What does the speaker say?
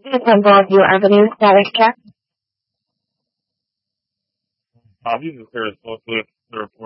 On Broadview Avenue, Dallas, Cap. These are Sarasota,